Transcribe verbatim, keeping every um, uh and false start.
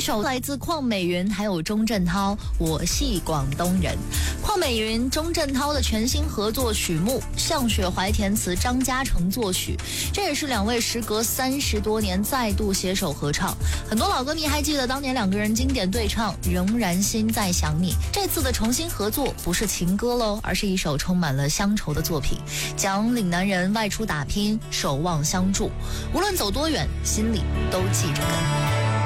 首来自邝美云还有钟镇涛，我系广东人。邝美云、钟镇涛的全新合作曲目，向雪怀填词，张嘉诚作曲，这也是两位时隔三十多年再度携手合唱。很多老歌迷还记得当年两个人经典对唱《仍然心在想你》。这次的重新合作不是情歌喽，而是一首充满了乡愁的作品，讲岭南人外出打拼，守望相助，无论走多远，心里都记着根。